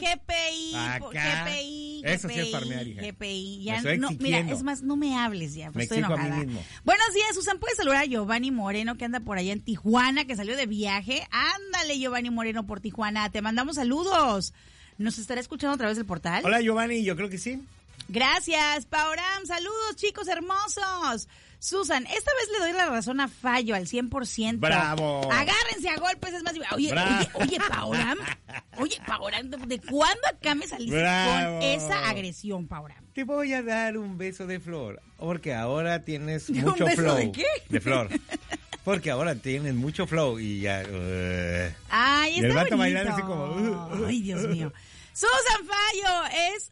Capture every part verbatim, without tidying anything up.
G P I, Acá. G P I, Eso G P I, sí es farmear, hija. G P I. Me Ya estoy no, mira, exigiendo. es más, no me hables ya, pues Me estoy exijo a enojada. mí mismo. Buenos días, Susan, ¿puedes saludar a Giovanni Moreno que anda por allá en Tijuana, que salió de viaje? Ándale, Giovanni Moreno por Tijuana, te mandamos saludos. ¿Nos estará escuchando a través del portal? Hola, Giovanni, yo creo que sí. Gracias, Pauram, saludos chicos hermosos. Susan, esta vez le doy la razón a Fallo al cien por ciento. ¡Bravo! Agárrense a golpes, es más... Oye, Bravo. oye, oye, Pauram, oye, Pauram, ¿de cuándo acá me saliste Bravo. con esa agresión, Pauram? Te voy a dar un beso de flor, porque ahora tienes ¿Un mucho beso flow. de qué? De flor. Porque ahora tienes mucho flow y ya... Uh, Ay, y el está vato bonito. bailando así como... uh, uh. Ay, Dios mío. Susan Fallo es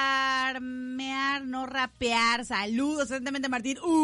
farmear, no rapear. Saludos, atentamente Martín. Uh,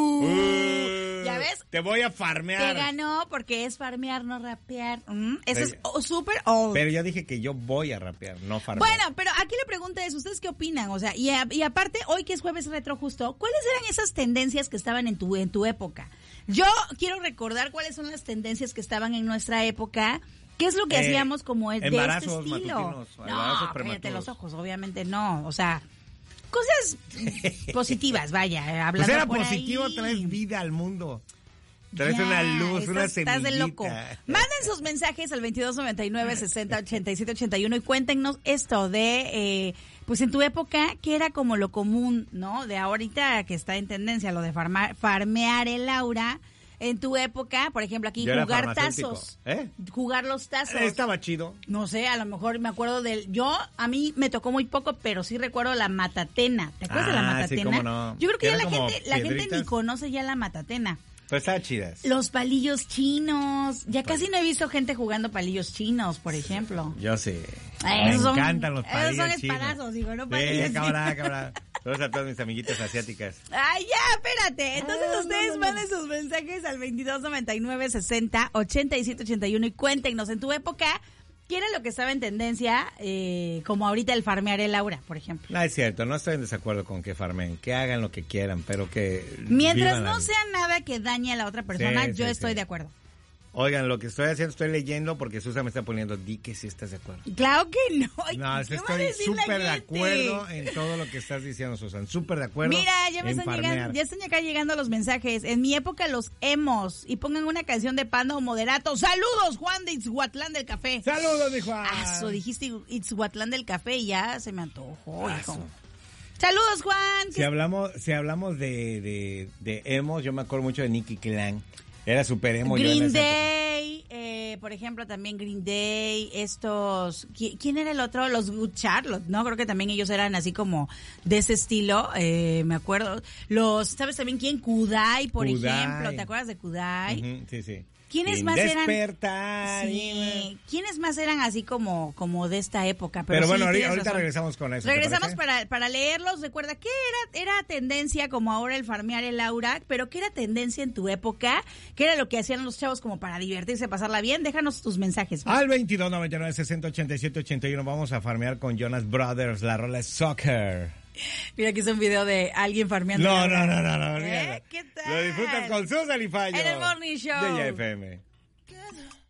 Uh, ¿Ya ves? Te voy a farmear. Te ganó porque es farmear, no rapear. Mm, eso Pero- es oh, súper old. Pero yo dije que yo voy a rapear, no farmear. Bueno, pero aquí la pregunta es, ¿ustedes qué opinan? O sea, y, a- y aparte, hoy que es jueves retro justo, ¿cuáles eran esas tendencias que estaban en tu en tu época? Yo quiero recordar cuáles son las tendencias que estaban en nuestra época. ¿Qué es lo que Eh, hacíamos como de este embarazos estilo? matutinos, embarazos No, cállate prematuros. los ojos, obviamente no. O sea, cosas positivas, vaya, eh, hablando Pues era por positivo, ahí. traes vida al mundo. Traes Ya, una luz, estás, una estás semillita. de loco. Manden sus mensajes al veintidós noventa y nueve, sesenta, ochenta y siete, ochenta y uno y cuéntenos esto de, eh, pues en tu época, ¿qué era como lo común, no? De ahorita que está en tendencia lo de farma- farmear el aura. En tu época, por ejemplo, aquí Yo era jugar farmacéutico. tazos. ¿Eh? Jugar los tazos. Estaba chido. No sé, a lo mejor me acuerdo del... Yo, a mí me tocó muy poco, pero sí recuerdo la matatena. ¿Te acuerdas de la Ah, matatena? sí, cómo no. Yo creo que ya Eran la como gente, la gente ni piedritas. conoce ya la matatena. Pero estaban chidas. Los palillos chinos. Ya casi no he visto gente jugando palillos chinos, por ejemplo. Yo sé. Ay, Me esos son- encantan los esos palillos son chinos. espadazos, digo, no Sí, palillos cabrón, chinos. cabrón. Saludos a todas mis amiguitas asiáticas. Ay, ya, espérate. Entonces Ah, ustedes no, no, no. manden sus mensajes al veintidós noventa y nueve, sesenta, ochenta y siete, ochenta y uno y cuéntenos en tu época qué era lo que estaba en tendencia, eh, como ahorita el farmear el aura, por ejemplo. No, es cierto, no estoy en desacuerdo con que farmen, que hagan lo que quieran, pero que... Mientras vivan no la- sea nada que dañe a la otra persona, Sí, yo sí, estoy sí. de acuerdo. Oigan, lo que estoy haciendo, estoy leyendo porque Susan me está poniendo, di que sí estás de acuerdo. Claro que no. Ay, No, ¿qué va a estoy decir la súper de gente? acuerdo en todo lo que estás diciendo, Susan. Súper de acuerdo. Mira, ya me en están farmear. llegando, ya están acá llegando los mensajes. En mi época los emos y pongan una canción de Panda o Moderato. Saludos, Juan de Itzhuatlán del Café. Saludos, mi Juan. Aso, dijiste Itzhuatlán del Café y ya se me antojó, Aso. hijo. Saludos, Juan. Si hablamos, si hablamos de, de, de emos, yo me acuerdo mucho de Nicky Clan. Era súper emo. yo en Green esa época. Day, eh, por ejemplo, también Green Day, estos, ¿qui- ¿quién era el otro? Los Good Charlotte, ¿no? Creo que también ellos eran así como de ese estilo, eh, me acuerdo. Los, ¿sabes también quién? Kudai, por Kudai. ejemplo, ¿te acuerdas de Kudai? Ujú, sí, sí. ¿Quiénes Sin más eran? despertar, Sí, ¿quiénes más eran así como, como de esta época? Pero sí, bueno, ahorita, tienes ahorita razón. regresamos con eso. ¿te Regresamos parece? para, para leerlos. Recuerda, ¿qué era, era tendencia como ahora el farmear el aura? Pero ¿qué era tendencia en tu época? ¿Qué era lo que hacían los chavos como para divertirse, pasarla bien? Déjanos tus mensajes. Al veintidós noventa y nueve, sesenta, ochenta y siete, ochenta y uno vamos a farmear con Jonas Brothers. La rola es Soccer. Mira, aquí es un video de alguien farmeando. No, el no, aura. no, no, no. ¿Eh? olvídalo. ¿Qué tal? Lo disfrutas con Susan y Fallo. En el Morning Show. De Y F M. Together.